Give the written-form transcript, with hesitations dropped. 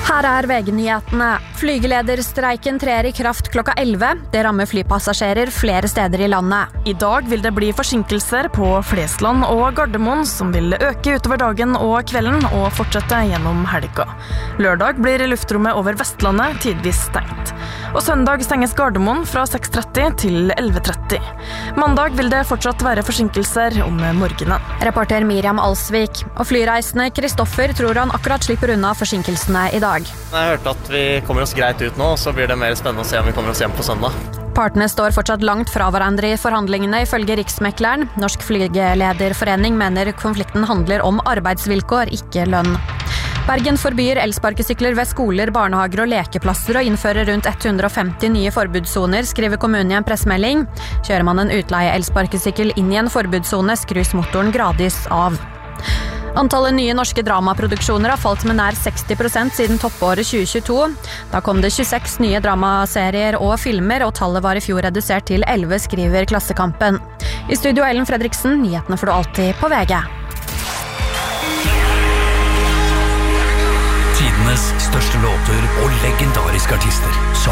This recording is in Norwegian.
Her VG-nyhetene. Flygelederstreiken trer i kraft klokka 11. Det rammer flypassasjerer flere steder i landet. I dag vil det bli forsinkelser på Flesland og Gardermoen, som vil øke utover dagen og kvelden og fortsette gjennom helga. Lørdag blir luftrommet over Vestlandet tidvis stengt. Og søndag stenges Gardermoen fra 6:30 til 11:30. Mandag vil det fortsatt være forsinkelser om morgenen. Reporter Miriam Alsvik. Og flyreisende Kristoffer tror han akkurat slipper unna forsinkelsene i dag. Jeg har hørt at vi kommer oss greit ut nå, så blir det mer spennende å se om vi kommer oss hjem på søndag. Partene står fortsatt langt fra hverandre i forhandlingene, ifølge Riksmekleren. Norsk flygelederforening mener konflikten handler om arbeidsvilkår, ikke lønn. Bergen forbyr elsparkesykler ved skoler, barnehager og lekeplasser og innfører rundt 150 nye forbudssoner, skriver kommunen i en pressemelding. Kjører man en utleie elsparkesykkel inn i en forbudssone, skrus motoren gradvis av. Antallet nye norske dramaproduksjoner har falt med nær 60% siden toppåret 2022. Da kom det 26 nye dramaserier og filmer, og tallet var i fjor redusert til 11, skriver Klassekampen. I studio Ellen Fredriksen, nyhetene får du alltid på VG. Tidenes største låter og legendariske artister.